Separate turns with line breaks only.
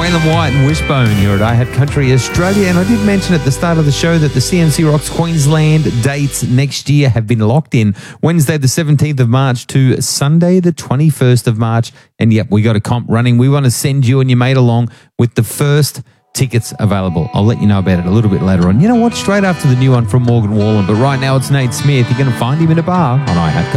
Waylon White and Wishbone here at I Had Country Australia. And I did mention at the start of the show that the CMC Rocks Queensland dates next year have been locked in. Wednesday the 17th of March to Sunday the 21st of March. And yep, we got a comp running. We want to send you and your mate along with the first tickets available. I'll let you know about it a little bit later on. You know what? Straight after the new one from Morgan Wallen. But right now it's Nate Smith. You're going to find him in a bar on I Had Country.